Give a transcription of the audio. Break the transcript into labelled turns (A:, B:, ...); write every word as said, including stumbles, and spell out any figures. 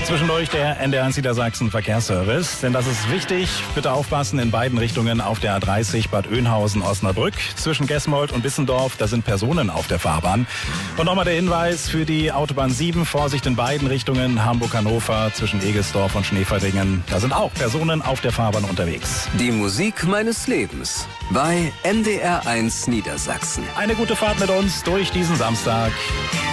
A: Zwischendurch der N D R eins Niedersachsen Verkehrsservice, denn das ist wichtig. Bitte aufpassen in beiden Richtungen auf der A dreißig Bad Oeynhausen-Osnabrück. Zwischen Gesmold und Bissendorf, da sind Personen auf der Fahrbahn. Und nochmal der Hinweis für die Autobahn sieben, Vorsicht in beiden Richtungen, Hamburg-Hannover zwischen Egesdorf und Schneeverdingen. Da sind auch Personen auf der Fahrbahn unterwegs.
B: Die Musik meines Lebens bei N D R eins Niedersachsen.
A: Eine gute Fahrt mit uns durch diesen Samstag.